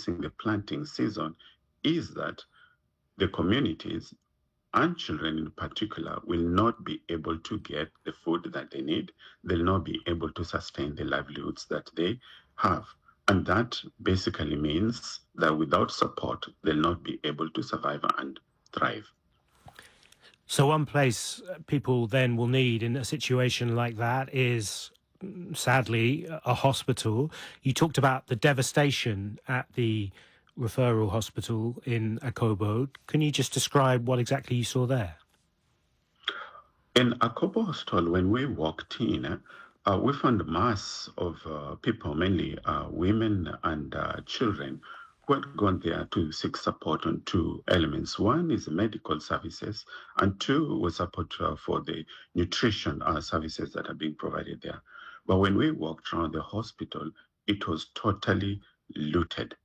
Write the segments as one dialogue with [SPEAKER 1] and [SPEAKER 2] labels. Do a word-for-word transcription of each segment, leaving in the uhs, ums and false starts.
[SPEAKER 1] commencing the planting season is that the communities and children in particular will not be able to get the food that they need. They'll not be able to sustain the livelihoods that they have. And that basically means that without support, they'll not be able to survive and thrive.
[SPEAKER 2] So one place people then will need in a situation like that is, sadly, a hospital. You talked about the devastation at the referral hospital in Akobo. Can you just describe what exactly you saw there?
[SPEAKER 1] In Akobo Hospital, when we walked in, uh, we found a mass of uh, people, mainly uh, women and uh, children, who had gone there to seek support on two elements. One is medical services, and two was support uh, for the nutrition uh, services that are being provided there. But when we walked around the hospital, it was totally looted.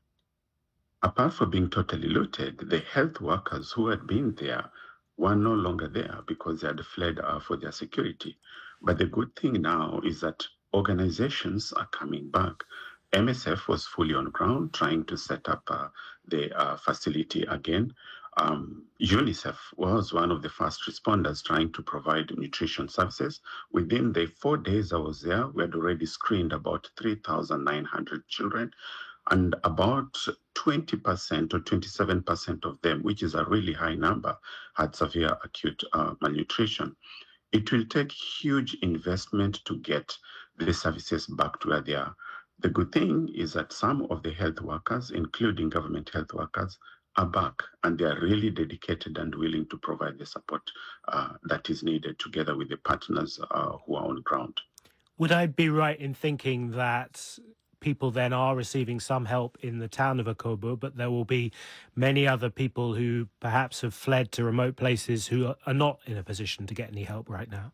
[SPEAKER 1] Apart from being totally looted, the health workers who had been there were no longer there because they had fled uh, for their security. But the good thing now is that organizations are coming back. M S F was fully on ground trying to set up uh, the uh, facility again. Um, UNICEF was one of the first responders trying to provide nutrition services. Within the four days I was there, we had already screened about three thousand nine hundred children, and about twenty percent or twenty-seven percent of them, which is a really high number, had severe acute uh, malnutrition. It will take huge investment to get the services back to where they are. The good thing is that some of the health workers, including government health workers, are back, and they are really dedicated and willing to provide the support uh, that is needed together with the partners uh, who are on ground.
[SPEAKER 2] Would I be right in thinking that people then are receiving some help in the town of Akobo, but there will be many other people who perhaps have fled to remote places who are not in a position to get any help right now?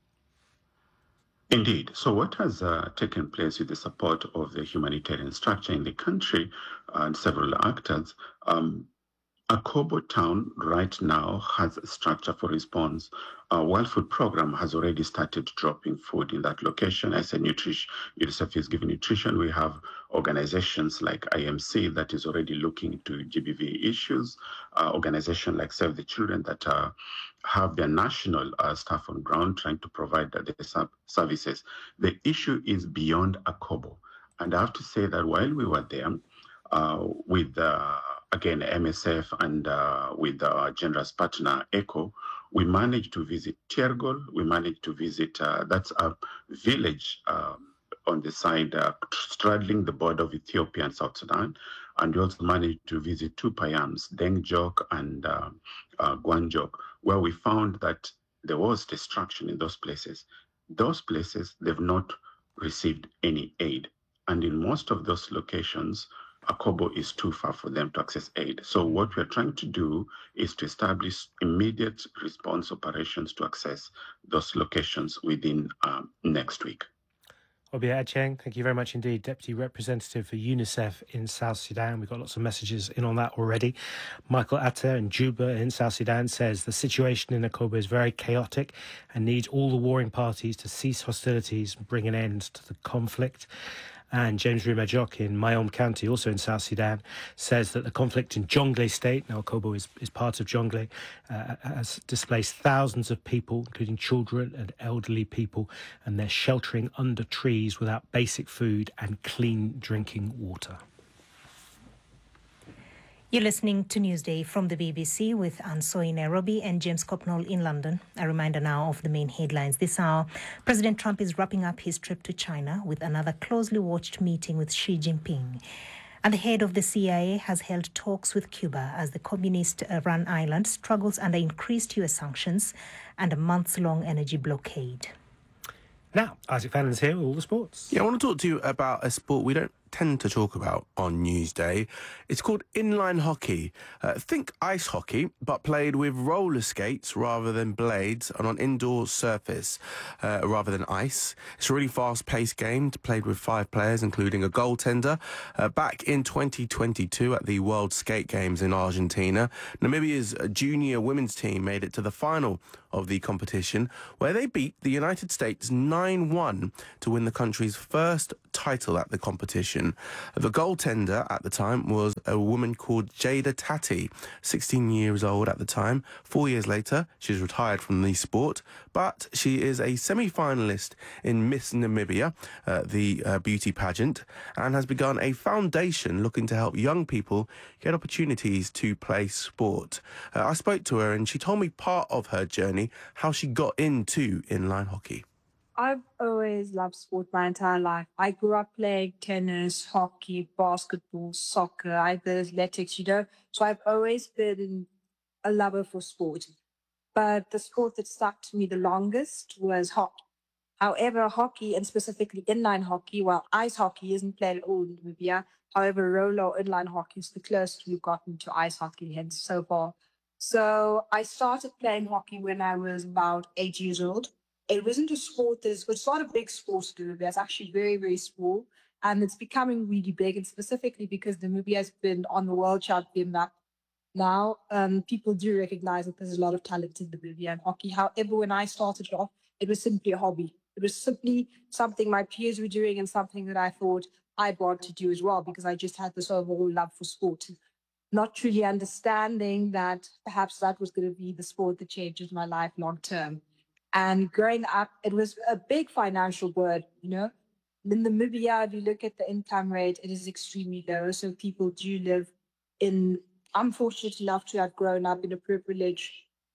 [SPEAKER 1] Indeed. So what has uh, taken place with the support of the humanitarian structure in the country and several actors, um, Akobo town right now has a structure for response. Our World Food Program has already started dropping food in that location. I said nutrition, UNICEF is giving nutrition. We have organizations like I M C that is already looking into G B V issues, uh, organizations like Save the Children that uh, have their national uh, staff on ground trying to provide the sub services. The issue is beyond Akobo. And I have to say that while we were there, uh, with uh, again, M S F and uh, with our generous partner, ECHO, we managed to visit Tiergol. We managed to visit, uh, that's a village um, on the side, uh, straddling the border of Ethiopia and South Sudan. And we also managed to visit two Payams, Dengjok and uh, uh, Gwanjok, where we found that there was destruction in those places. Those places, they've not received any aid. And in most of those locations, Akobo is too far for them to access aid. So what we're trying to do is to establish immediate response operations to access those locations within um, next week.
[SPEAKER 2] Obia Acheng, thank you very much indeed, Deputy Representative for UNICEF in South Sudan. We've got lots of messages in on that already. Michael Atta in Juba in South Sudan says the situation in Akobo is very chaotic and needs all the warring parties to cease hostilities and bring an end to the conflict. And James Rumajok in Mayom County, also in South Sudan, says that the conflict in Jonglei State, now Akobo is, is part of Jonglei, uh, has displaced thousands of people, including children and elderly people, and they're sheltering under trees without basic food and clean drinking water.
[SPEAKER 3] You're listening to Newsday from the B B C with Anso in Nairobi and James Copnall in London. A reminder now of the main headlines this hour. President Trump is wrapping up his trip to China with another closely watched meeting with Xi Jinping. And the head of the C I A has held talks with Cuba as the communist-run island struggles under increased U S sanctions and a months-long energy blockade.
[SPEAKER 2] Now, Isaac Fallon's here with all the sports.
[SPEAKER 4] Yeah, I want to talk to you about a sport we don't tend to talk about on Newsday. It's called inline hockey. Uh, think ice hockey, but played with roller skates rather than blades and on indoor surface uh, rather than ice. It's a really fast-paced game, played with five players, including a goaltender. Uh, back in twenty twenty-two at the World Skate Games in Argentina, Namibia's junior women's team made it to the final of the competition, where they beat the United States nine one to win the country's first title at the competition. The goaltender at the time was a woman called Jada Tati, sixteen years old at the time. Four years later, she's retired from the sport, but she is a semi-finalist in Miss Namibia, uh, the uh, beauty pageant, and has begun a foundation looking to help young people get opportunities to play sport. Uh, I spoke to her and she told me part of her journey, how she got into inline hockey.
[SPEAKER 5] I've always loved sport my entire life. I grew up playing tennis, hockey, basketball, soccer. I did athletics, you know. So I've always been a lover for sport. But the sport that stuck to me the longest was hockey. However, hockey, and specifically inline hockey, well, ice hockey isn't played at all in Namibia. However, roller or inline hockey is the closest we've gotten to ice hockey hence so far. So I started playing hockey when I was about eight years old. It wasn't a sport that is, it's not a big sport in Namibia. It's actually very, very small. And it's becoming really big, and specifically because Namibia has been on the world champion map now, um, people do recognize that there's a lot of talent in Namibia and hockey. However, when I started off, it was simply a hobby. It was simply something my peers were doing and something that I thought I'd want to do as well, because I just had this overall love for sport, not truly understanding that perhaps that was going to be the sport that changes my life long term. And growing up, it was a big financial burden, you know. In Namibia, if you look at the income rate, it is extremely low. So people do live in, I'm fortunate enough to have grown up in a privileged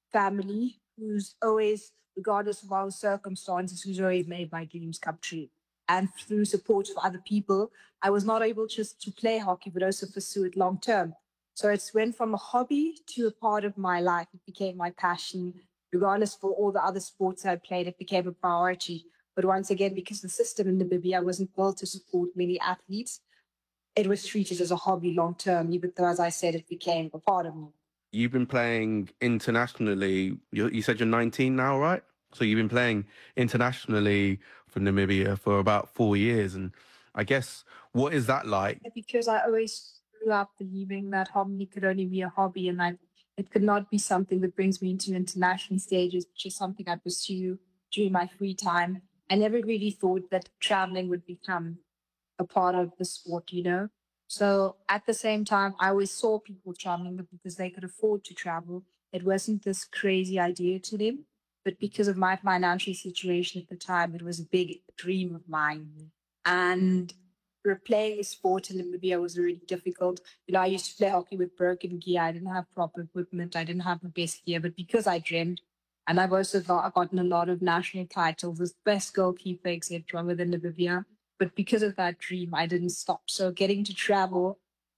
[SPEAKER 5] family who's always, regardless of our circumstances, who's always made my dreams come true. And through support of other people, I was not able just to play hockey, but also pursue it long term. So it's went from a hobby to a part of my life. It became my passion. Regardless for all the other sports I played, it became a priority. But once again, because the system in Namibia wasn't built to support many athletes, it was treated as a hobby long term, even though, as I said, it became a part of me.
[SPEAKER 4] You've been playing internationally. You, you said you're nineteen now, right? So you've been playing internationally for Namibia for about four years. And I guess, what is that like?
[SPEAKER 5] Because I always grew up believing that hockey could only be a hobby, and I, it could not be something that brings me into international stages, which is something I pursue during my free time. I never really thought that traveling would become a part of the sport, you know? So at the same time, I always saw people traveling, but because they could afford to travel, it wasn't this crazy idea to them. But because of my financial situation at the time, it was a big dream of mine. And playing a sport in Namibia was really difficult. You know, I used to play hockey with broken gear. I didn't have proper equipment. I didn't have the best gear. But because I dreamed, and I've also got, gotten a lot of national titles as best goalkeeper, et cetera, within Namibia. But because of that dream, I didn't stop. So getting to travel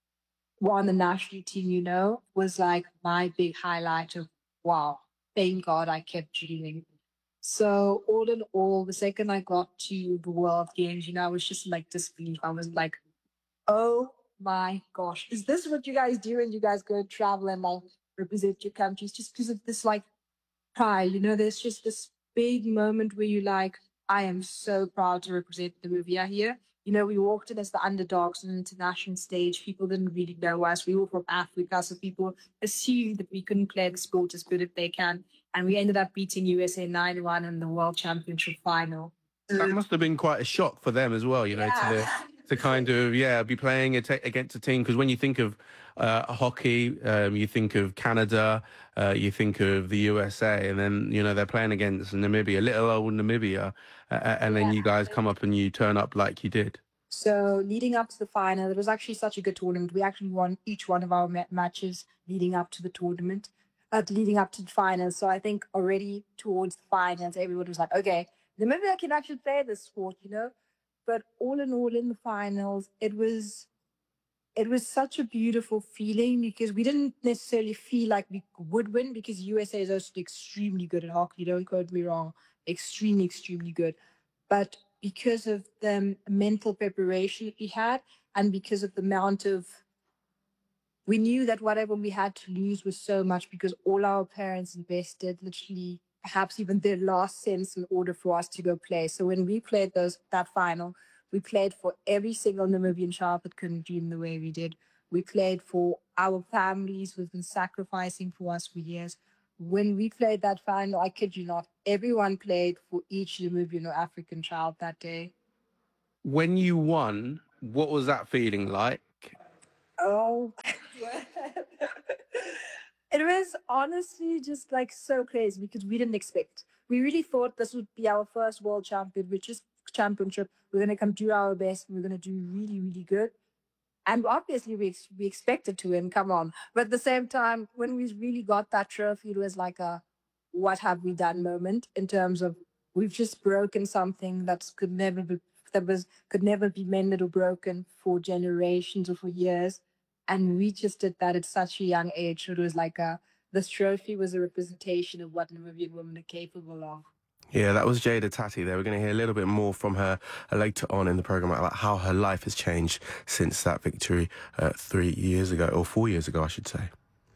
[SPEAKER 5] on the national team, you know, was like my big highlight of, wow, thank God I kept dreaming. So all in all, the second I got to the World Games, you know, I was just like disbelief. I was like, oh my gosh, is this what you guys do when you guys go travel and like represent your countries? Just because of this like pride, you know, there's just this big moment where you like, I am so proud to represent Namibia here. You know, we walked in as the underdogs on an international stage. People didn't really know us. We were from Africa, so people assumed that we couldn't play the sport as good as they can. And we ended up beating U S A nine one in the World Championship final.
[SPEAKER 4] That must have been quite a shock for them as well, you know, yeah. to the, to kind of, yeah, be playing against a team. Because when you think of uh, hockey, um, you think of Canada, uh, you think of the U S A, and then, you know, they're playing against Namibia, little old Namibia, uh, and then yeah. you guys come up and you turn up like you did.
[SPEAKER 5] So leading up to the final, it was actually such a good tournament. We actually won each one of our ma- matches leading up to the tournament, uh, leading up to the finals. So I think already towards the finals, everyone was like, okay, Namibia can actually play this sport, you know? But all in all, in the finals, it was it was such a beautiful feeling because we didn't necessarily feel like we would win because U S A is also extremely good at hockey. Don't quote me wrong. Extremely, extremely good. But because of the mental preparation that we had and because of the amount of, we knew that whatever we had to lose was so much because all our parents invested literally perhaps even their last cents in order for us to go play. So when we played those that final, we played for every single Namibian child that couldn't dream the way we did. We played for our families who've been sacrificing for us for years. when we played that final, I kid you not, everyone played for each Namibian or African child that day.
[SPEAKER 4] When you won, what was that feeling like?
[SPEAKER 5] Oh, it was honestly just like so crazy because we didn't expect. We really thought this would be our first world champion, which is championship. We're gonna come do our best. We're gonna do really, really good. And obviously, we ex- we expected to win. Come on, but at the same time, when we really got that trophy, it was like a "what have we done" moment in terms of we've just broken something that could never be that was could never be mended or broken for generations or for years, and we just did that at such a young age. So it was like a this trophy was a representation of what Namibian women are capable of.
[SPEAKER 4] Yeah, that was Jada Tati there. We're going to hear a little bit more from her uh, later on in the programme about how her life has changed since that victory uh, three years ago, or four years ago, I should say.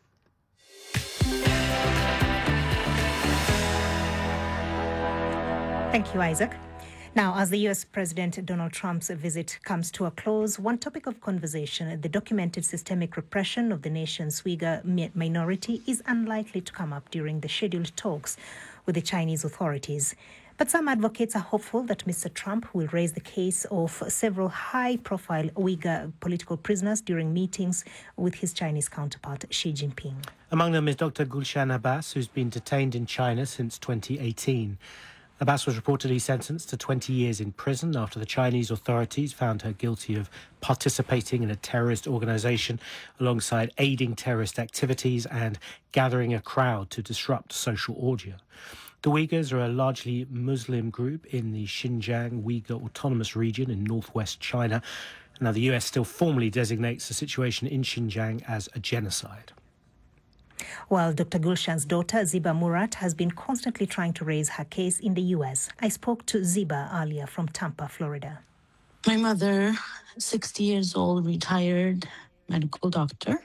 [SPEAKER 3] Thank you, Isaac. Now, as the U S President Donald Trump's visit comes to a close, one topic of conversation, the documented systemic repression of the nation's Uyghur mi- minority, is unlikely to come up during the scheduled talks with the Chinese authorities. But some advocates are hopeful that Mister Trump will raise the case of several high-profile Uyghur political prisoners during meetings with his Chinese counterpart, Xi Jinping.
[SPEAKER 2] Among them is Doctor Gulshan Abbas, who's been detained in China since twenty eighteen. Abbas was reportedly sentenced to twenty years in prison after the Chinese authorities found her guilty of participating in a terrorist organisation alongside aiding terrorist activities and gathering a crowd to disrupt social order. The Uyghurs are a largely Muslim group in the Xinjiang Uyghur Autonomous Region in northwest China. Now, the U S still formally designates the situation in Xinjiang as a genocide.
[SPEAKER 3] While Doctor Gulshan's daughter, Ziba Murat, has been constantly trying to raise her case in the U S. I spoke to Ziba earlier from Tampa, Florida.
[SPEAKER 6] My mother, sixty years old, retired medical doctor.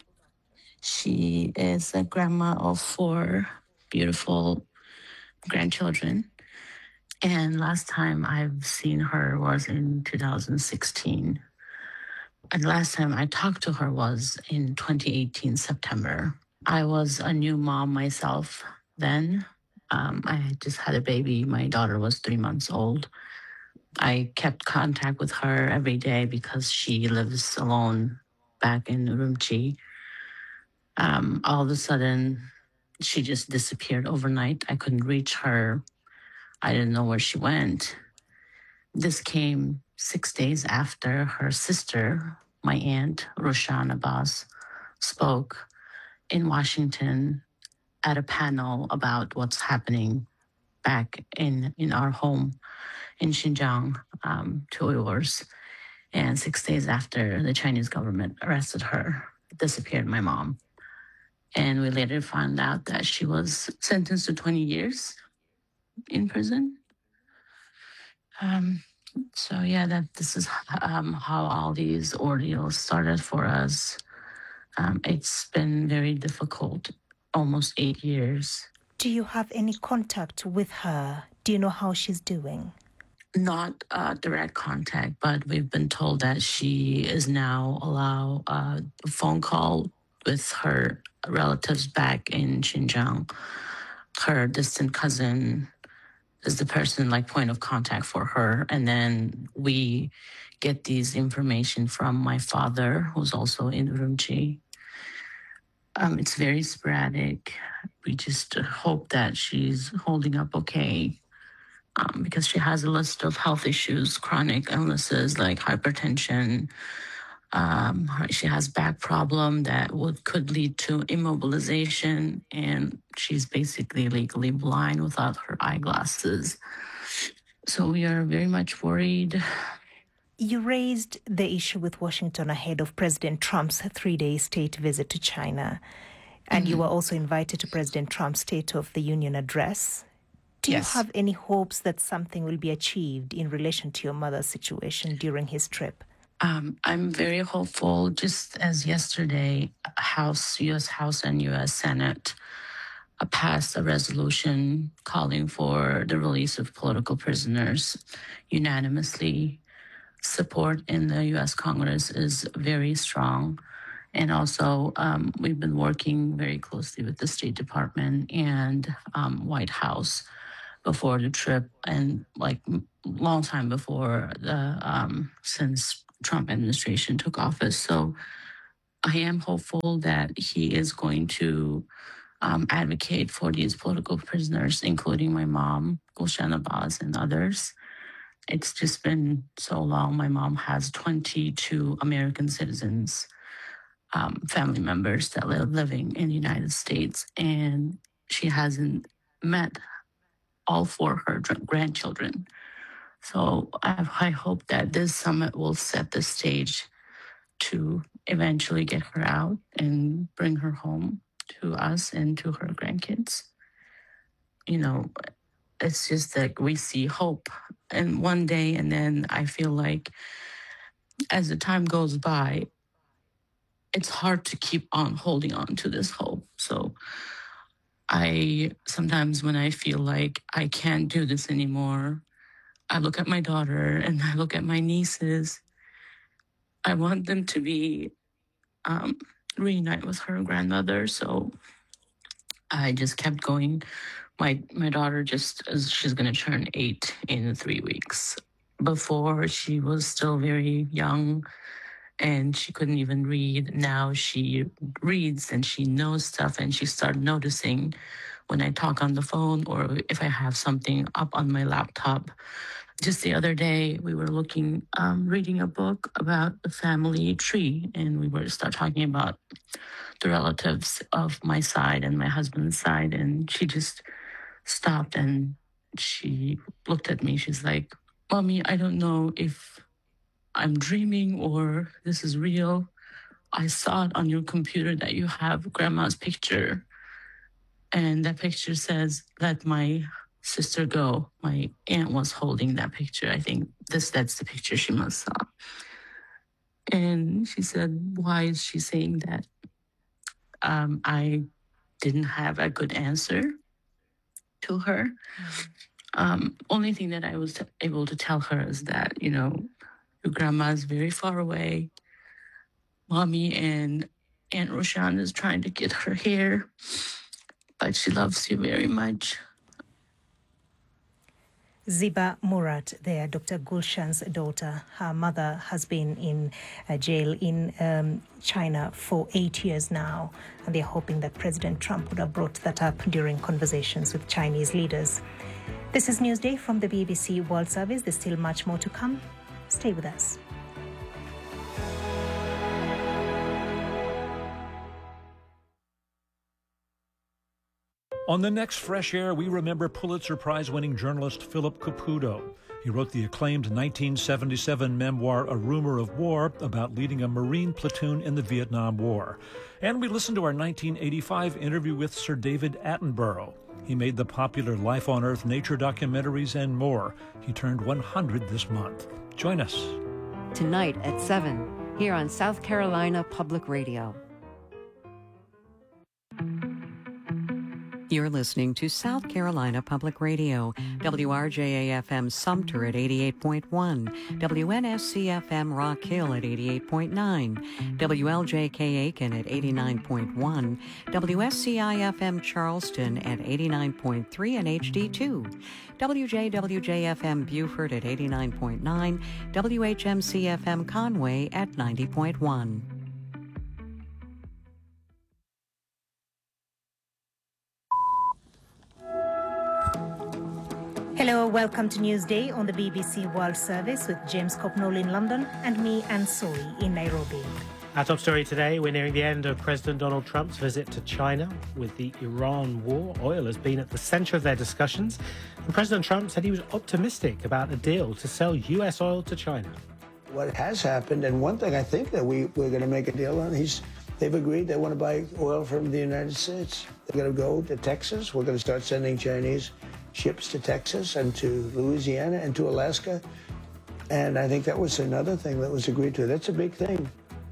[SPEAKER 6] She is a grandma of four beautiful grandchildren. And last time I've seen her was in two thousand sixteen. And last time I talked to her was in twenty eighteen, September. I was a new mom myself then. Um, I had just had a baby. My daughter was three months old. I kept contact with her every day because she lives alone back in Urumqi. Um, all of a sudden, she just disappeared overnight. I couldn't reach her. I didn't know where she went. This came six days after her sister, my aunt, Roshan Abbas, spoke in Washington at a panel about what's happening back in, in our home in Xinjiang um, to Uyghurs. And six days after, the Chinese government arrested her, disappeared my mom. And we later found out that she was sentenced to twenty years in prison. Um, so yeah, that this is um, how all these ordeals started for us. Um, it's been very difficult, almost eight years.
[SPEAKER 3] Do you have any contact with her? Do you know how she's doing?
[SPEAKER 6] Not uh, direct contact, but we've been told that she is now allowed uh, a phone call with her relatives back in Xinjiang. Her distant cousin is the person, like, point of contact for her. And then we get these information from my father, who's also in Urumqi. Um, it's very sporadic. We just hope that she's holding up okay, um, because she has a list of health issues, chronic illnesses like hypertension. Um, she has back problem that would could lead to immobilization, and she's basically legally blind without her eyeglasses. So we are very much worried.
[SPEAKER 3] You raised the issue with Washington ahead of President Trump's three-day state visit to China, and mm-hmm. you were also invited to President Trump's State of the Union address. Do yes. you have any hopes that something will be achieved in relation to your mother's situation during his trip?
[SPEAKER 6] Um, I'm very hopeful. Just as yesterday, House, U S House and U S Senate uh, passed a resolution calling for the release of political prisoners unanimously. Support in the U S Congress is very strong. And also, um, we've been working very closely with the State Department and um, White House before the trip, and like long time before the um, since Trump administration took office. So I am hopeful that he is going to um, advocate for these political prisoners, including my mom, Gulshan Abbas, and others. It's just been so long. My mom has twenty-two American citizens, um, family members that live living in the United States, and she hasn't met all four of her grandchildren. So I, I hope that this summit will set the stage to eventually get her out and bring her home to us and to her grandkids. You know, it's just that we see hope in one day, and then I feel like as the time goes by, it's hard to keep on holding on to this hope. So I sometimes when I feel like I can't do this anymore, I look at my daughter and I look at my nieces. I want them to be um, reunite with her grandmother. So I just kept going. My my daughter just she's gonna turn eight in three weeks. Before she was still very young, and she couldn't even read. Now she reads and she knows stuff, and she started noticing when I talk on the phone or if I have something up on my laptop. Just the other day, we were looking, um, reading a book about the family tree, and we were start talking about the relatives of my side and my husband's side, and she just stopped and she looked at me. She's like, "Mommy, I don't know if I'm dreaming or this is real. I saw it on your computer that you have Grandma's picture. And that picture says, 'Let my sister go.'" My aunt was holding that picture. I think this that's the picture she must saw. And she said, "Why is she saying that?" Um, I didn't have a good answer to her. Mm-hmm. Um, only thing that I was t- able to tell her is that, you know, your grandma is very far away. Mommy and Aunt Roshan is trying to get her here, but she loves you very much.
[SPEAKER 3] Ziba Murat there, Doctor Gulshan's daughter. Her mother has been in uh, jail in um, China for eight years now, and they're hoping that President Trump would have brought that up during conversations with Chinese leaders. This is Newsday from the B B C World Service. There's still much more to come. Stay with us.
[SPEAKER 7] On the next Fresh Air, we remember Pulitzer Prize-winning journalist Philip Caputo. He wrote the acclaimed nineteen seventy-seven memoir, A Rumor of War, about leading a Marine platoon in the Vietnam War. And we listened to our nineteen eighty-five interview with Sir David Attenborough. He made the popular Life on Earth nature documentaries and more. He turned one hundred this month. Join us.
[SPEAKER 8] Tonight at seven, here on South Carolina Public Radio. You're listening to South Carolina Public Radio, W R J A F M Sumter at eighty-eight point one, W N S C F M Rock Hill at eighty-eight point nine, W L J K Aiken at eighty-nine point one, W S C I F M Charleston at eighty-nine point three and H D two, W J W J F M Beaufort at eighty-nine point nine, W H M C F M Conway at ninety point one.
[SPEAKER 3] Hello, welcome to Newsday on the B B C World Service with James Copnall in London and me, Anne Sori, in Nairobi.
[SPEAKER 2] Our top story today, we're nearing the end of President Donald Trump's visit to China. With the Iran war, oil has been at the centre of their discussions. And President Trump said he was optimistic about a deal to sell U S oil to China.
[SPEAKER 9] What has happened, and one thing I think that we, we're going to make a deal on, he's they've agreed they want to buy oil from the United States. They're going to go to Texas. We're going to start sending Chinese ships to Texas and to Louisiana and to Alaska. And I think that was another thing that was agreed to. That's a big thing.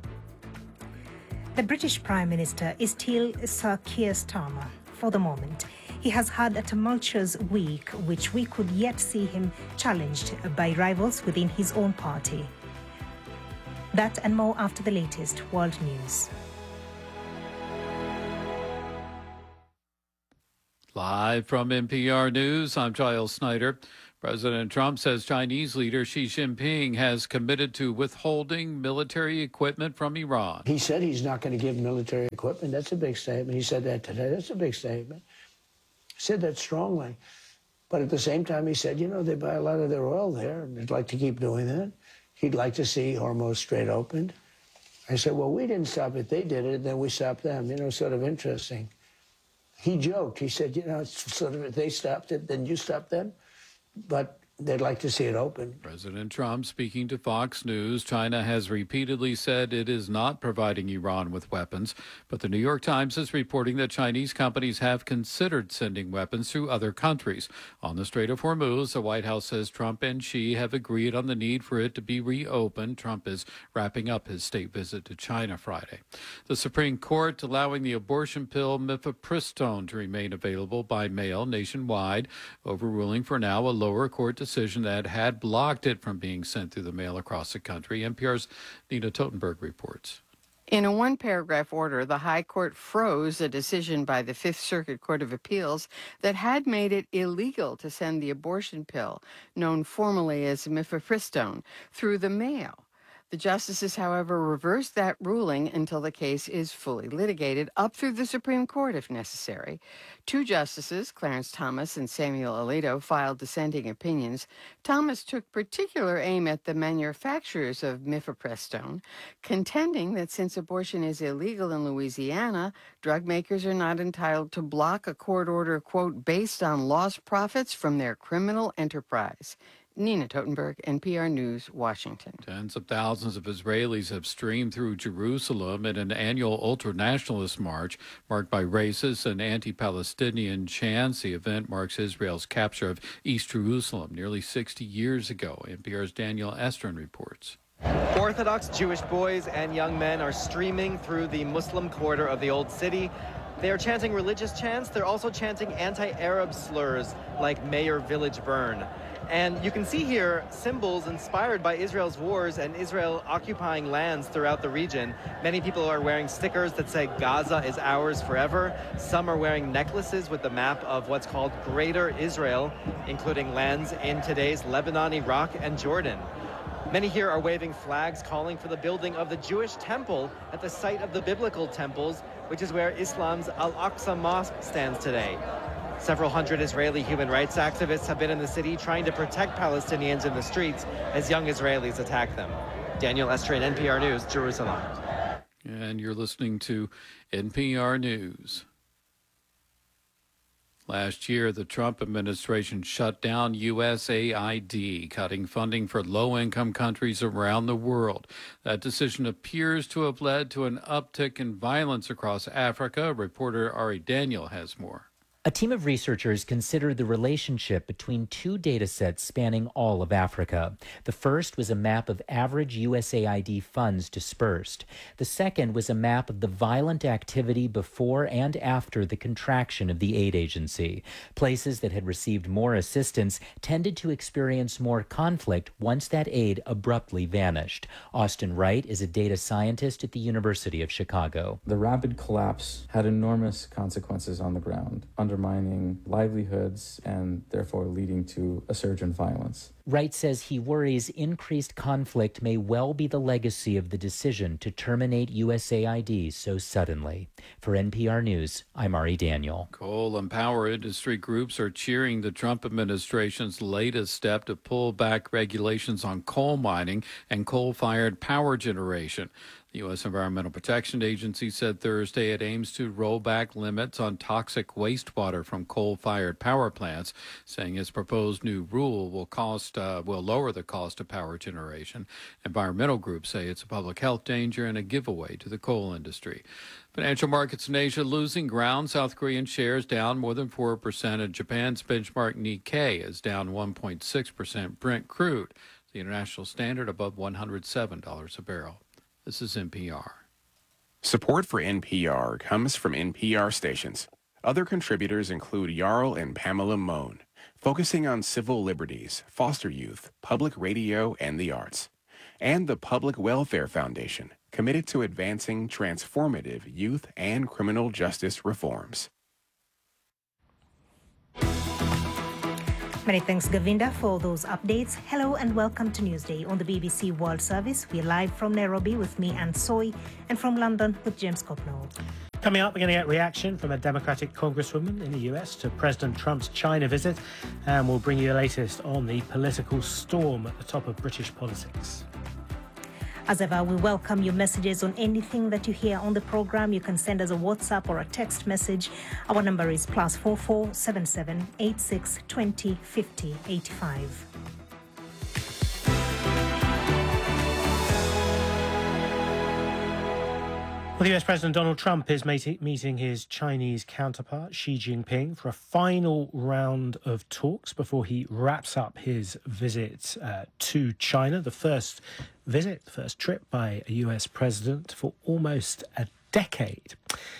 [SPEAKER 3] The British Prime Minister is still Sir Keir Starmer for the moment. He has had a tumultuous week, which we could yet see him challenged by rivals within his own party. That and more after the latest world news.
[SPEAKER 10] Live from N P R News, I'm Giles Snyder. President Trump says Chinese leader Xi Jinping has committed to withholding military equipment from Iran.
[SPEAKER 9] He said he's not going to give military equipment. That's a big statement. He said that today. That's a big statement. He said that strongly. But at the same time, he said, you know, they buy a lot of their oil there, and they'd like to keep doing that. He'd like to see Hormuz Strait opened. I said, well, we didn't stop it. They did it, then we stopped them. You know, sort of interesting. He joked. He said, you know, it's sort of, if they stopped it, then you stopped them. But they'd like to see it open.
[SPEAKER 10] President Trump speaking to Fox News. China has repeatedly said it is not providing Iran with weapons, but the New York Times is reporting that Chinese companies have considered sending weapons to other countries. On the Strait of Hormuz, the White House says Trump and Xi have agreed on the need for it to be reopened. Trump is wrapping up his state visit to China Friday. The Supreme Court allowing the abortion pill mifepristone to remain available by mail nationwide, overruling for now a lower court decision decision that had blocked it from being sent through the mail across the country. N P R's Nina Totenberg reports.
[SPEAKER 11] In a one-paragraph order, the High Court froze a decision by the Fifth Circuit Court of Appeals that had made it illegal to send the abortion pill, known formally as mifepristone, through the mail. The justices, however, reversed that ruling until the case is fully litigated, up through the Supreme Court if necessary. Two justices, Clarence Thomas and Samuel Alito, filed dissenting opinions. Thomas took particular aim at the manufacturers of mifepristone, contending that since abortion is illegal in Louisiana, drug makers are not entitled to block a court order, quote, based on lost profits from their criminal enterprise. Nina Totenberg, N P R News, Washington.
[SPEAKER 10] Tens of thousands of Israelis have streamed through Jerusalem in an annual ultra-nationalist march marked by racist and anti-Palestinian chants. The event marks Israel's capture of East Jerusalem nearly sixty years ago. N P R's Daniel Estrin reports.
[SPEAKER 12] Orthodox Jewish boys and young men are streaming through the Muslim quarter of the Old City. They are chanting religious chants. They're also chanting anti-Arab slurs like Mayor Village Burn. And you can see here symbols inspired by Israel's wars and Israel occupying lands throughout the region. Many people are wearing stickers that say Gaza is ours forever. Some are wearing necklaces with the map of what's called Greater Israel, including lands in today's Lebanon, Iraq, and Jordan. Many here are waving flags calling for the building of the Jewish temple at the site of the biblical temples, which is where Islam's Al-Aqsa Mosque stands today. Several hundred Israeli human rights activists have been in the city trying to protect Palestinians in the streets as young Israelis attack them. Daniel Estrin, N P R News, Jerusalem.
[SPEAKER 10] And you're listening to N P R News. Last year, the Trump administration shut down U S A I D, cutting funding for low-income countries around the world. That decision appears to have led to an uptick in violence across Africa. Reporter Ari Daniel has more.
[SPEAKER 13] A team of researchers considered the relationship between two data sets spanning all of Africa. The first was a map of average U S A I D funds dispersed. The second was a map of the violent activity before and after the contraction of the aid agency. Places that had received more assistance tended to experience more conflict once that aid abruptly vanished. Austin Wright is a data scientist at the University of Chicago.
[SPEAKER 14] The rapid collapse had enormous consequences on the ground, undermining livelihoods and therefore leading to a surge in violence.
[SPEAKER 13] Wright says he worries increased conflict may well be the legacy of the decision to terminate U S A I D so suddenly. For N P R News, I'm Ari Daniel.
[SPEAKER 10] Coal and power industry groups are cheering the Trump administration's latest step to pull back regulations on coal mining and coal-fired power generation. The U S Environmental Protection Agency said Thursday it aims to roll back limits on toxic wastewater from coal-fired power plants, saying its proposed new rule will cost uh, will lower the cost of power generation. Environmental groups say it's a public health danger and a giveaway to the coal industry. Financial markets in Asia losing ground. South Korean shares down more than four percent, and Japan's benchmark Nikkei is down one point six percent. Brent crude, the international standard, above one hundred seven dollars a barrel. This is N P R.
[SPEAKER 15] Support for N P R comes from N P R stations. Other contributors include Jarl and Pamela Mohn, focusing on civil liberties, foster youth, public radio, and the arts. And the Public Welfare Foundation, committed to advancing transformative youth and criminal justice reforms.
[SPEAKER 3] Many thanks, Govinda, for those updates. Hello and welcome to Newsday on the B B C World Service. We're live from Nairobi with me, Anne Soy, and from London with James Copnall.
[SPEAKER 2] Coming up, we're going to get reaction from a Democratic congresswoman in the U S to President Trump's China visit, and we'll bring you the latest on the political storm at the top of British politics.
[SPEAKER 3] As ever, we welcome your messages on anything that you hear on the programme. You can send us a WhatsApp or a text message. Our number is plus four four seven seven eight six twenty fifty eighty five.
[SPEAKER 2] Well, the U S President Donald Trump is meeting his Chinese counterpart, Xi Jinping, for a final round of talks before he wraps up his visit uh, to China, the first visit, the first trip by a U S president for almost a decade.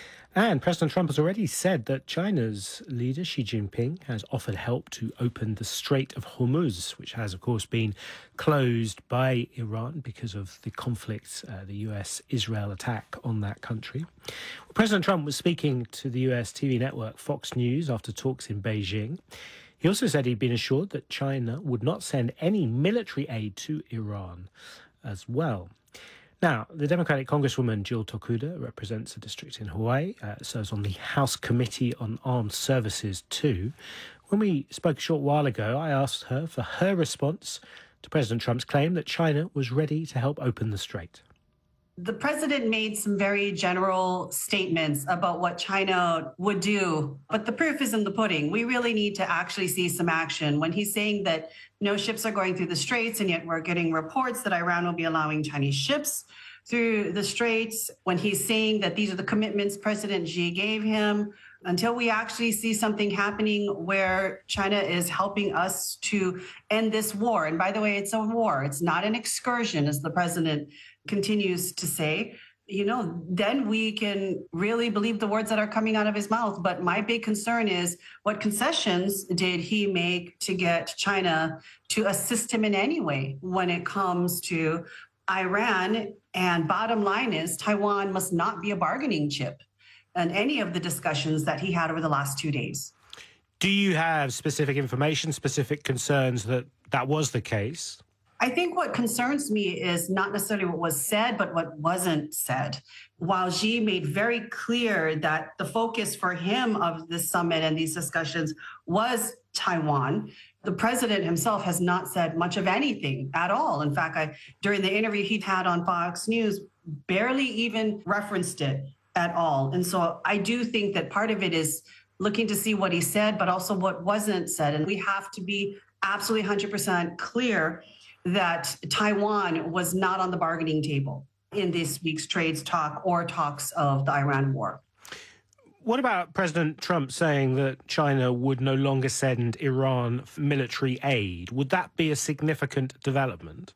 [SPEAKER 2] And President Trump has already said that China's leader, Xi Jinping, has offered help to open the Strait of Hormuz, which has, of course, been closed by Iran because of the conflict, uh, the U S-Israel attack on that country. Well, President Trump was speaking to the U S T V network Fox News after talks in Beijing. He also said he'd been assured that China would not send any military aid to Iran as well. Now, the Democratic Congresswoman Jill Tokuda represents a district in Hawaii, uh, serves on the House Committee on Armed Services too. When we spoke a short while ago, I asked her for her response to President Trump's claim that China was ready to help open the strait.
[SPEAKER 16] The president made some very general statements about what China would do, but the proof is in the pudding. We really need to actually see some action. When he's saying that no ships are going through the straits, and yet we're getting reports that Iran will be allowing Chinese ships through the straits, when he's saying that these are the commitments President Xi gave him, until we actually see something happening where China is helping us to end this war. And by the way, it's a war. It's not an excursion, as the president continues to say, you know, then we can really believe the words that are coming out of his mouth. But my big concern is, what concessions did he make to get China to assist him in any way when it comes to Iran? And bottom line is, Taiwan must not be a bargaining chip in any of the discussions that he had over the last two days.
[SPEAKER 2] Do you have specific information, specific concerns that that was the case?
[SPEAKER 16] I think what concerns me is not necessarily what was said, but what wasn't said. While Xi made very clear that the focus for him of this summit and these discussions was Taiwan, the president himself has not said much of anything at all. In fact, I, during the interview he'd had on Fox News, barely even referenced it at all. And so I do think that part of it is looking to see what he said, but also what wasn't said. And we have to be absolutely one hundred percent clear that Taiwan was not on the bargaining table in this week's trades talk or talks of the Iran war.
[SPEAKER 2] What about President Trump saying that China would no longer send Iran military aid? Would that be a significant development?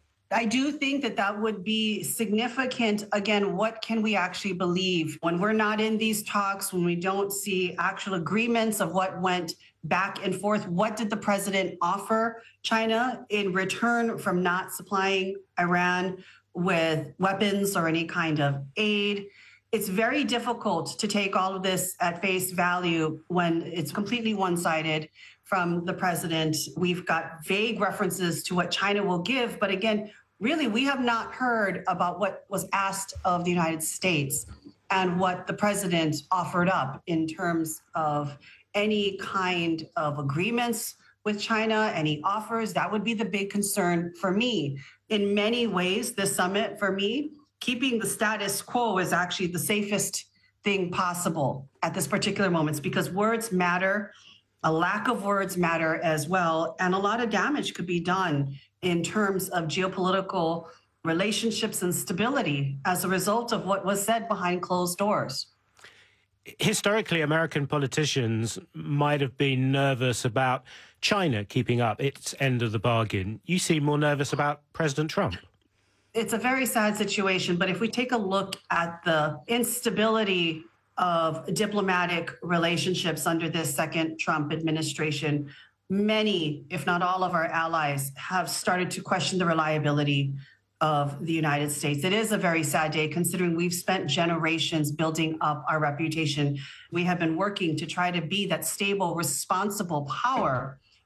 [SPEAKER 16] I do think that that would be significant. Again, what can we actually believe when we're not in these talks, when we don't see actual agreements of what went back and forth? What did the president offer China in return from not supplying Iran with weapons or any kind of aid? It's very difficult to take all of this at face value when it's completely one-sided from the president. We've got vague references to what China will give, but again, really, we have not heard about what was asked of the United States and what the president offered up in terms of any kind of agreements with China, any offers. That would be the big concern for me. In many ways, this summit, for me, keeping the status quo is actually the safest thing possible at this particular moment, because words matter. A lack of words matter as well. And a lot of damage could be done in terms of geopolitical relationships and stability as a result of what was said behind closed doors.
[SPEAKER 2] Historically, American politicians might have been nervous about China keeping up its end of the bargain. You seem more nervous about President Trump.
[SPEAKER 16] It's a very sad situation, but if we take a look at the instability of diplomatic relationships under this second Trump administration, many, if not all of our allies have started to question the reliability of the United States. It is a very sad day, considering we've spent generations building up our reputation. We have been working to try to be that stable, responsible power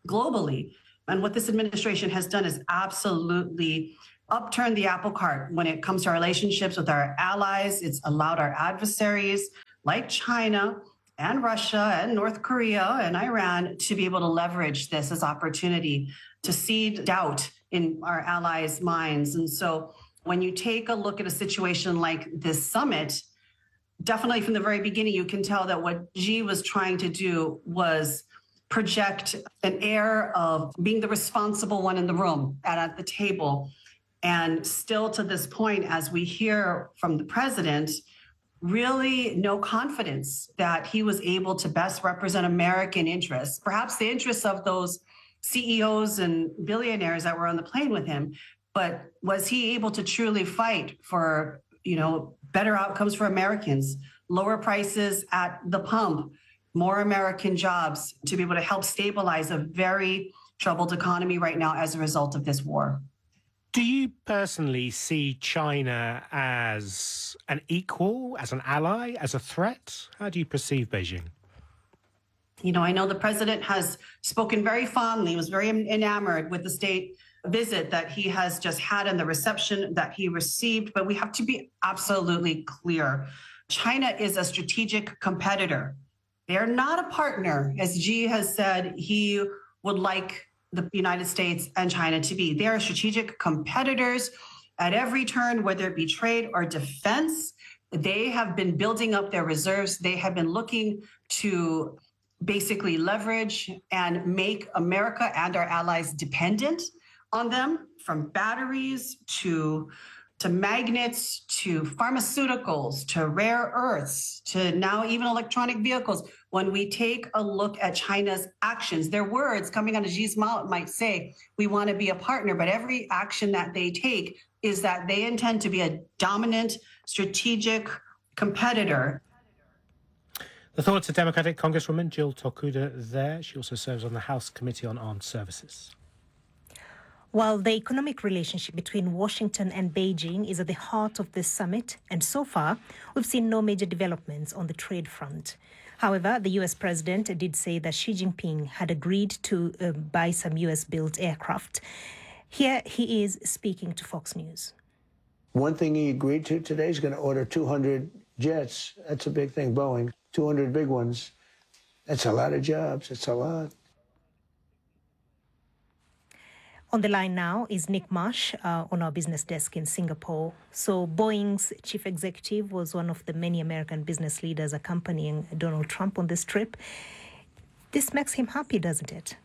[SPEAKER 16] globally. And what this administration has done is absolutely upturned the apple cart when it comes to our relationships with our allies. It's allowed our adversaries like China and Russia and North Korea and Iran to be able to leverage this as opportunity to seed doubt in our allies' minds. And so when you take a look at a situation like this summit, definitely from the very beginning, you can tell that what Xi was trying to do was project an air of being the responsible one in the room and at the table. And still to this point, as we hear from the president, really no confidence that he was able to best represent American interests, perhaps the interests of those C E Os and billionaires that were on the plane with him. But was he able to truly fight for, you know, better outcomes for Americans, lower prices at the pump, more American jobs, to be able to help stabilize a very troubled economy right now as a result of this war?
[SPEAKER 2] Do you personally see China as an equal, as an ally, as a threat? How do you perceive Beijing?
[SPEAKER 16] You know, I know the president has spoken very fondly, was very enamored with the state visit that he has just had and the reception that he received. But we have to be absolutely clear. China is a strategic competitor. They're not a partner, as Xi has said he would like the United States and China to be. They are strategic competitors at every turn, whether it be trade or defense. They have been building up their reserves. They have been looking to basically leverage and make America and our allies dependent on them, from batteries to to magnets, to pharmaceuticals, to rare earths, to now even electronic vehicles. When we take a look at China's actions, their words coming out of Xi's mouth might say, we want to be a partner, but every action that they take is that they intend to be a dominant, strategic competitor.
[SPEAKER 2] The thoughts of Democratic Congresswoman Jill Tokuda there. She also serves on the House Committee on Armed Services.
[SPEAKER 3] While the economic relationship between Washington and Beijing is at the heart of this summit, and so far, we've seen no major developments on the trade front. However, the U S president did say that Xi Jinping had agreed to uh, buy some U S-built aircraft. Here he is speaking to Fox News.
[SPEAKER 9] One thing he agreed to today is going to order two hundred jets. That's a big thing, Boeing. two hundred big ones. That's a lot of jobs. It's a lot.
[SPEAKER 3] On the line now is Nick Marsh uh, on our business desk in Singapore. So Boeing's chief executive was one of the many American business leaders accompanying Donald Trump on this trip. This makes him happy, doesn't it?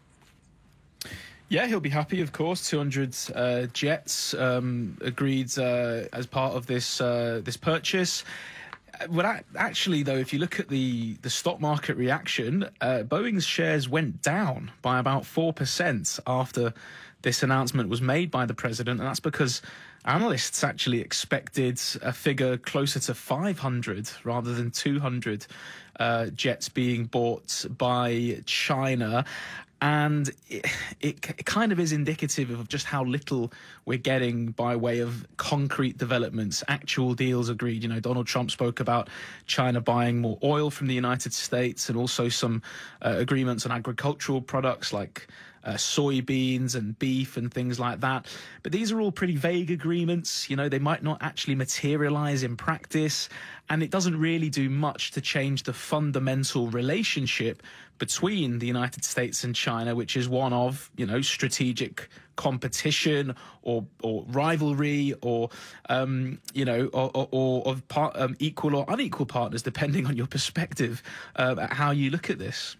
[SPEAKER 17] Yeah, he'll be happy, of course. two hundred uh, jets um, agreed uh, as part of this uh, this purchase. Well, actually, though, if you look at the, the stock market reaction, uh, Boeing's shares went down by about four percent after this announcement was made by the president. And that's because analysts actually expected a figure closer to five hundred rather than two hundred uh, jets being bought by China. And it, it kind of is indicative of just how little we're getting by way of concrete developments, actual deals agreed. You know, Donald Trump spoke about China buying more oil from the United States and also some uh, agreements on agricultural products like uh, soybeans and beef and things like that. But these are all pretty vague agreements. You know, they might not actually materialize in practice. And it doesn't really do much to change the fundamental relationship between the United States and China, which is one of, you know, strategic competition or or rivalry or, um, you know, or, or, or of part, um, equal or unequal partners, depending on your perspective uh, at how you look at this.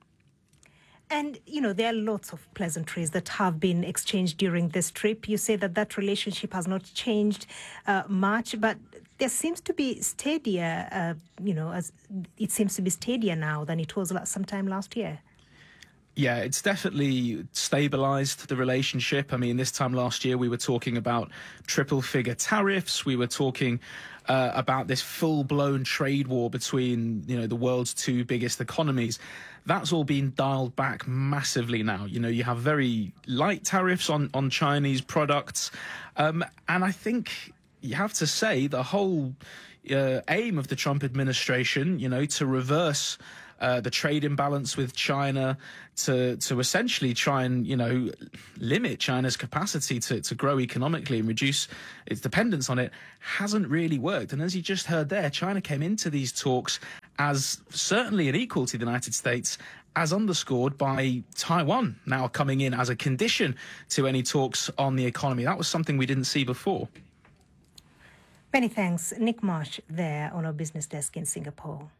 [SPEAKER 3] And, you know, there are lots of pleasantries that have been exchanged during this trip. You say that that relationship has not changed uh, much, but there seems to be steadier, uh, you know, as it seems to be steadier now than it was sometime last year.
[SPEAKER 17] Yeah, it's definitely stabilized the relationship. I mean, this time last year, we were talking about triple figure tariffs. We were talking uh, about this full blown trade war between, you know, the world's two biggest economies. That's all been dialed back massively now. You know, you have very light tariffs on, on Chinese products. Um, and I think you have to say the whole uh, aim of the Trump administration, you know, to reverse uh, the trade imbalance with China, to to essentially try and, you know, limit China's capacity to, to grow economically and reduce its dependence on it, hasn't really worked. And as you just heard there, China came into these talks as certainly an equal to the United States, as underscored by Taiwan now coming in as a condition to any talks on the economy. That was something we didn't see before.
[SPEAKER 3] Many thanks. Nick Marsh there on our business desk in Singapore.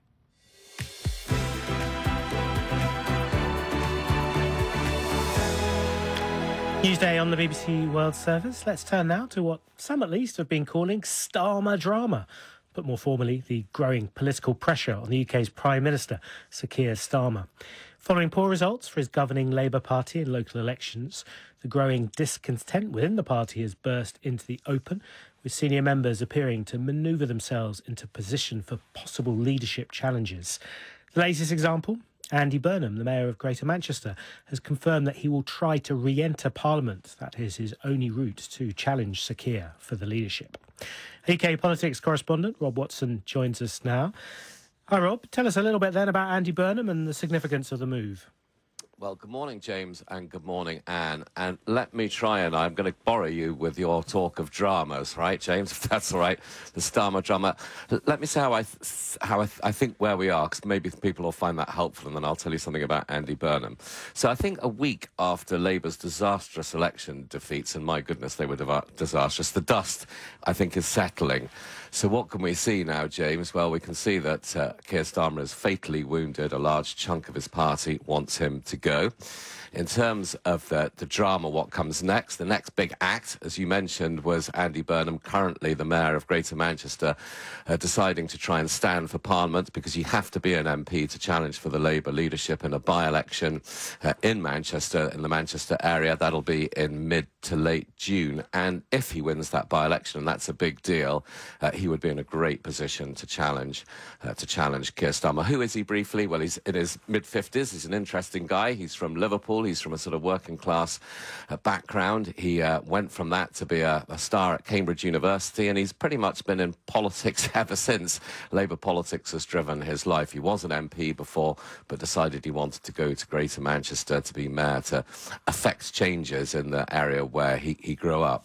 [SPEAKER 2] Newsday on the B B C World Service. Let's turn now to what some at least have been calling Starmer drama, but more formally, the growing political pressure on the U K's Prime Minister, Sir Keir Starmer. Following poor results for his governing Labour Party in local elections, the growing discontent within the party has burst into the open, with senior members appearing to manoeuvre themselves into position for possible leadership challenges. The latest example, Andy Burnham, the Mayor of Greater Manchester, has confirmed that he will try to re-enter Parliament. That is his only route to challenge Sir Keir for the leadership. U K politics correspondent Rob Watson joins us now. Hi, Rob. Tell us a little bit then about Andy Burnham and the significance of the move.
[SPEAKER 18] Well, good morning, James, and good morning, Anne. And let me try and I'm going to borrow you with your talk of dramas, right, James, if that's all right, the Starmer drama. L- let me say how I th- how I, th- I think where we are, because maybe people will find that helpful, and then I'll tell you something about Andy Burnham. So I think a week after Labour's disastrous election defeats, and my goodness, they were diva- disastrous, the dust, I think, is settling. So what can we see now, James? Well, we can see that uh, Keir Starmer is fatally wounded. A large chunk of his party wants him to go. In terms of the, the drama, what comes next? The next big act, as you mentioned, was Andy Burnham, currently the Mayor of Greater Manchester, uh, deciding to try and stand for Parliament, because you have to be an M P to challenge for the Labour leadership in a by-election uh, in Manchester, in the Manchester area. That'll be in mid to late June. And if he wins that by-election, and that's a big deal, uh, he would be in a great position to challenge uh, to challenge Keir Starmer. Who is he briefly? Well, he's in his mid-fifties. He's an interesting guy. He's from Liverpool. He's from a sort of working class uh, background. He uh, went from that to be a, a star at Cambridge University, and he's pretty much been in politics ever since. Labour politics has driven his life. He was an M P before, but decided he wanted to go to Greater Manchester to be mayor, to affect changes in the area where he, he grew up.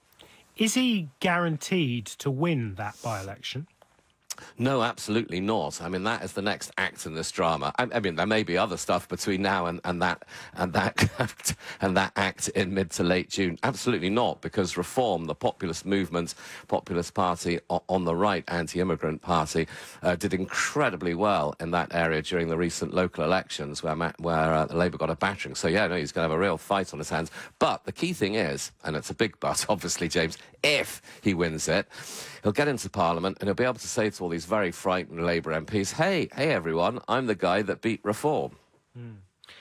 [SPEAKER 2] Is he guaranteed to win that by-election?
[SPEAKER 18] No, absolutely not. I mean, that is the next act in this drama. I, I mean, there may be other stuff between now and, and that and that act, and that act in mid to late June. Absolutely not, because Reform, the populist movement, populist party on the right, anti-immigrant party, uh, did incredibly well in that area during the recent local elections, where where uh, Labour got a battering. So yeah, no, he's going to have a real fight on his hands. But the key thing is, and it's a big but, obviously, James, if he wins it, he'll get into Parliament and he'll be able to say to all these very frightened Labour M Ps, hey, hey, everyone, I'm the guy that beat Reform.
[SPEAKER 2] Mm.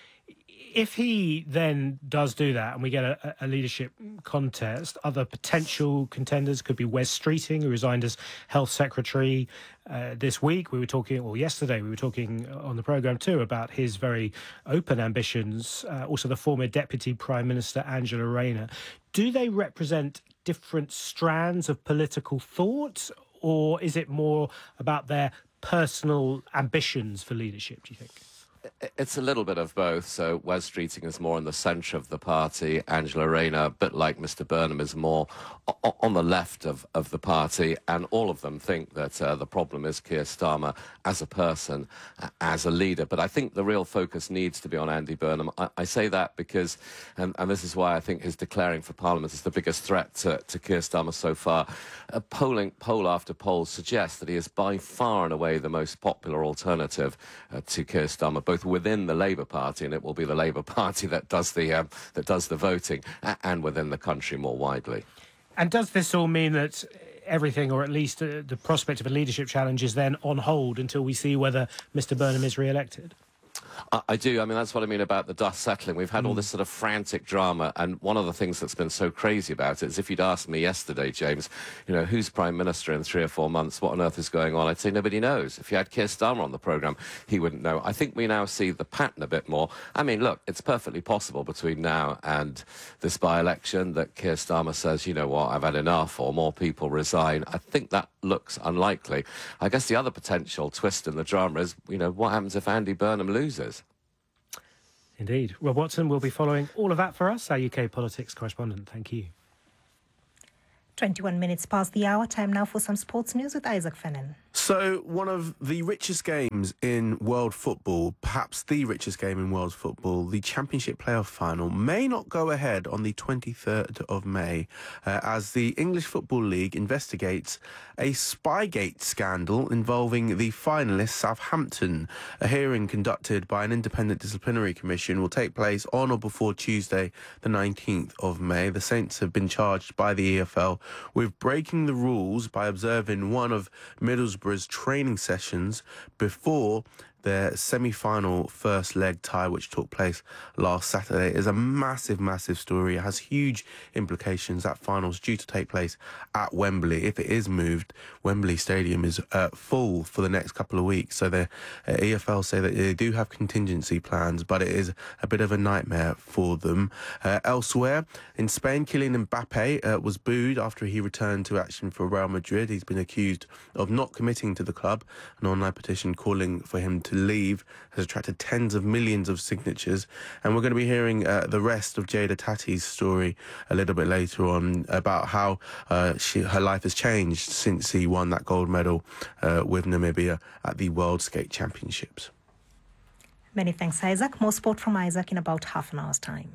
[SPEAKER 2] If he then does do that and we get a, a leadership contest, other potential contenders could be Wes Streeting, who resigned as Health Secretary uh, this week. We were talking, or yesterday, we were talking on the programme too about his very open ambitions. Uh, also the former Deputy Prime Minister, Angela Rayner. Do they represent different strands of political thought, or is it more about their personal ambitions for leadership, do you think?
[SPEAKER 18] It's a little bit of both. So Wes Streeting is more in the centre of the party. Angela Rayner, a bit like Mister Burnham, is more on the left of, of the party. And all of them think that uh, the problem is Keir Starmer as a person, as a leader. But I think the real focus needs to be on Andy Burnham. I, I say that because, and, and this is why I think his declaring for Parliament is the biggest threat to, to Keir Starmer so far. Uh, polling, poll after poll suggests that he is by far and away the most popular alternative uh, to Keir Starmer, both within the Labour Party, and it will be the Labour Party that does the um, that does the voting, and within the country more widely.
[SPEAKER 2] And does this all mean that everything, or at least uh, the prospect of a leadership challenge, is then on hold until we see whether Mister Burnham is re-elected?
[SPEAKER 18] I, I do. I mean, that's what I mean about the dust settling. We've had mm. all this sort of frantic drama, and one of the things that's been so crazy about it is if you'd asked me yesterday, James, you know, who's Prime Minister in three or four months, what on earth is going on, I'd say nobody knows. If you had Keir Starmer on the programme, he wouldn't know. I think we now see the pattern a bit more. I mean, look, it's perfectly possible between now and this by-election that Keir Starmer says, you know what, I've had enough, or more people resign. I think that looks unlikely. I guess the other potential twist in the drama is, you know, what happens if Andy Burnham loses?
[SPEAKER 2] Indeed. Rob Watson will be following all of that for us, our U K politics correspondent. Thank you.
[SPEAKER 3] twenty-one minutes past the hour. Time now for some sports news with Isaac Fennan.
[SPEAKER 4] So, one of the richest games in world football, perhaps the richest game in world football, the Championship Playoff Final, may not go ahead on the twenty-third of May uh, as the English Football League investigates a Spygate scandal involving the finalists Southampton. A hearing conducted by an independent disciplinary commission will take place on or before Tuesday, the nineteenth of May. The Saints have been charged by the E F L with breaking the rules by observing one of Middlesbrough's training sessions before their semi-final first leg tie, which took place last Saturday. Is a massive, massive story. It has huge implications. That final's due to take place at Wembley. If it is moved, Wembley Stadium is uh, full for the next couple of weeks. So the uh, E F L say that they do have contingency plans, but it is a bit of a nightmare for them. Uh, elsewhere, in Spain, Kylian Mbappe uh, was booed after he returned to action for Real Madrid. He's been accused of not committing to the club. An online petition calling for him to leave has attracted tens of millions of signatures, and we're going to be hearing uh, the rest of Jada Tati's story a little bit later on about how uh, she, her life has changed since he won that gold medal uh, with Namibia at the World Skate Championships.
[SPEAKER 3] Many thanks, Isaac. More sport from Isaac in about half an hour's time.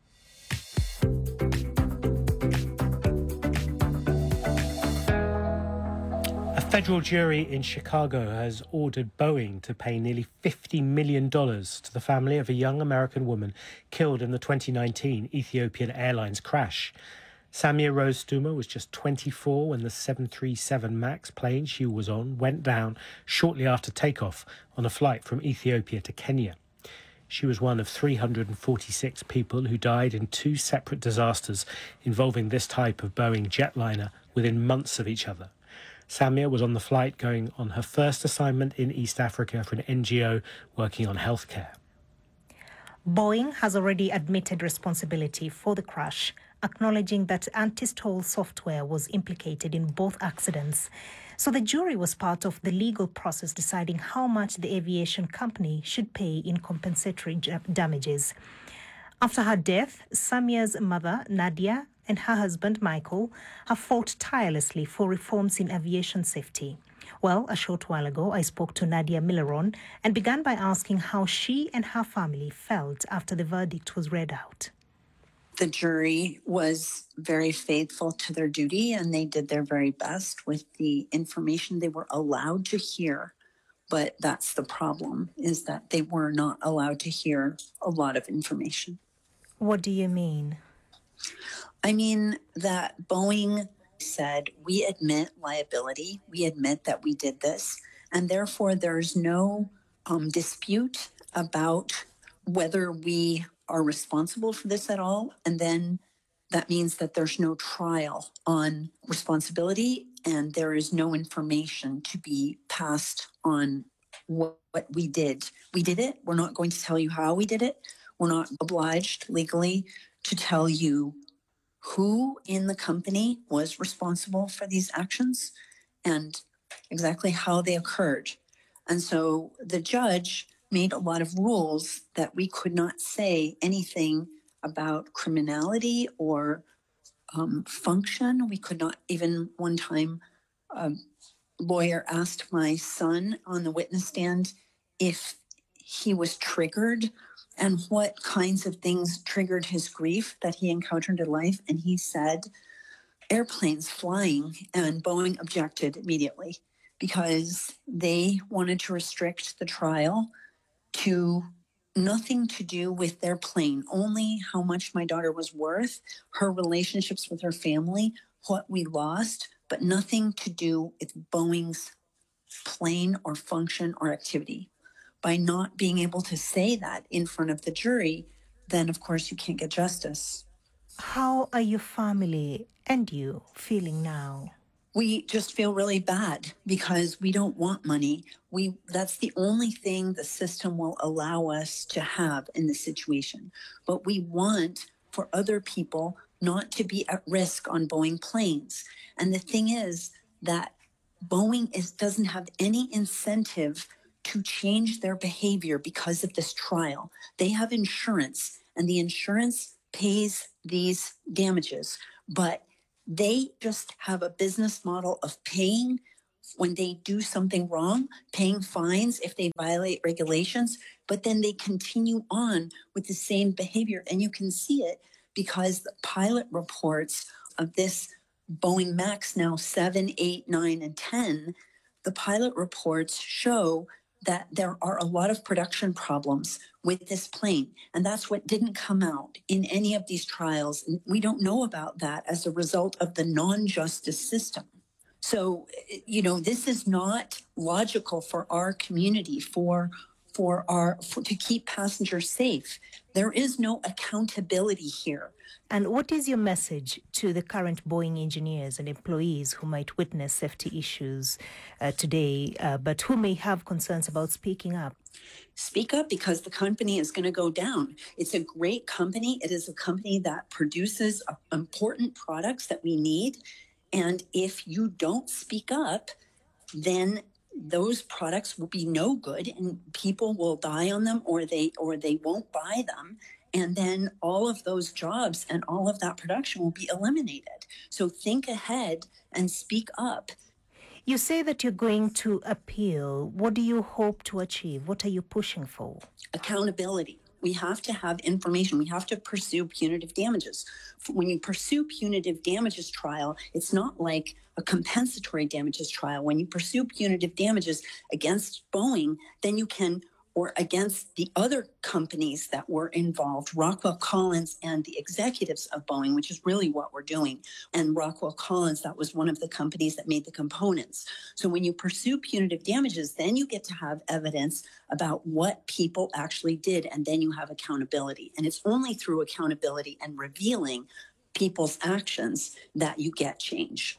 [SPEAKER 2] A federal jury in Chicago has ordered Boeing to pay nearly fifty million dollars to the family of a young American woman killed in the twenty nineteen Ethiopian Airlines crash. Samia Rose Stuma was just twenty-four when the seven thirty-seven MAX plane she was on went down shortly after takeoff on a flight from Ethiopia to Kenya. She was one of three hundred forty-six people who died in two separate disasters involving this type of Boeing jetliner within months of each other. Samia was on the flight going on her first assignment in East Africa for an N G O working on healthcare.
[SPEAKER 3] Boeing has already admitted responsibility for the crash, acknowledging that anti-stall software was implicated in both accidents. So the jury was part of the legal process deciding how much the aviation company should pay in compensatory damages. After her death, Samia's mother, Nadia, and her husband, Michael, have fought tirelessly for reforms in aviation safety. Well, a short while ago, I spoke to Nadia Milleron and began by asking how she and her family felt after the verdict was read out.
[SPEAKER 19] The jury was very faithful to their duty, and they did their very best with the information they were allowed to hear. But that's the problem, is that they were not allowed to hear a lot of information.
[SPEAKER 3] What do you mean?
[SPEAKER 19] I mean that Boeing said, we admit liability, we admit that we did this, and therefore there's no um, dispute about whether we are responsible for this at all. And then that means that there's no trial on responsibility, and there is no information to be passed on what, what we did. We did it. We're not going to tell you how we did it. We're not obliged legally to tell you who in the company was responsible for these actions and exactly how they occurred. And so the judge made a lot of rules that we could not say anything about criminality or um, function. We could not even one time, a lawyer asked my son on the witness stand if he was triggered and what kinds of things triggered his grief that he encountered in life. And he said, airplanes flying. And Boeing objected immediately because they wanted to restrict the trial to nothing to do with their plane, only how much my daughter was worth, her relationships with her family, what we lost, but nothing to do with Boeing's plane or function or activity. by not being able to say that in front of the jury, then of course you can't get justice.
[SPEAKER 3] How are your family and you feeling now?
[SPEAKER 19] We just feel really bad because we don't want money. We that's the only thing the system will allow us to have in this situation. But we want for other people not to be at risk on Boeing planes. And the thing is that Boeing is doesn't have any incentive to change their behavior because of this trial. They have insurance, and the insurance pays these damages, but they just have a business model of paying when they do something wrong, paying fines if they violate regulations, but then they continue on with the same behavior. And you can see it because the pilot reports of this Boeing MAX now seven, eight, nine, and ten, the pilot reports show that there are a lot of production problems with this plane. And that's what didn't come out in any of these trials. We don't know about that as a result of the non-justice system. So, you know, this is not logical for our community, for for our for, to keep passengers safe. There is no accountability here.
[SPEAKER 3] And what is your message to the current Boeing engineers and employees who might witness safety issues uh, today, uh, but who may have concerns about speaking up?
[SPEAKER 19] Speak up, because the company is going to go down. It's a great company. It is a company that produces uh, important products that we need. And if you don't speak up, then those products will be no good and people will die on them, or they or they won't buy them. And then all of those jobs and all of that production will be eliminated. So think ahead and speak up.
[SPEAKER 3] You say that you're going to appeal. What do you hope to achieve? What are you pushing for?
[SPEAKER 19] Accountability. We have to have information. We have to pursue punitive damages. When you pursue punitive damages trial, it's not like a compensatory damages trial. When you pursue punitive damages against Boeing, then you can, or against the other companies that were involved, Rockwell Collins and the executives of Boeing, which is really what we're doing. And Rockwell Collins, that was one of the companies that made the components. So when you pursue punitive damages, then you get to have evidence about what people actually did, and then you have accountability. And it's only through accountability and revealing people's actions that you get change.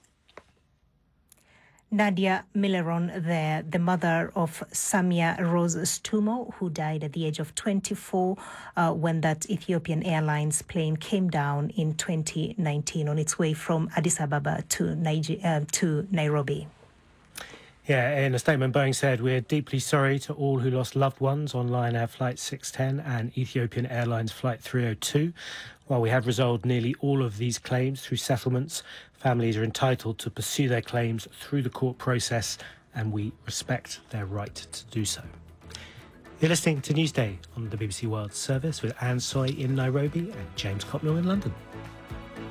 [SPEAKER 3] Nadia Milleron there, the mother of Samia Rose Stumo, who died at the age of twenty-four uh, when that Ethiopian Airlines plane came down in twenty nineteen on its way from Addis Ababa to, Niger- uh, to Nairobi.
[SPEAKER 2] Yeah, in a statement, Boeing said, "We're deeply sorry to all who lost loved ones on Lion Air Flight six ten and Ethiopian Airlines Flight three oh two. While we have resolved nearly all of these claims through settlements, families are entitled to pursue their claims through the court process, and we respect their right to do so." You're listening to Newsday on the B B C World Service with Anne Soy in Nairobi and James Copnell in London.